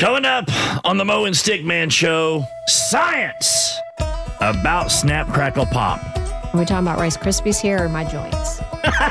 Coming up on the Mo and Stickman Show, science about Snap, Crackle, Pop. Are we talking about Rice Krispies here or my joints?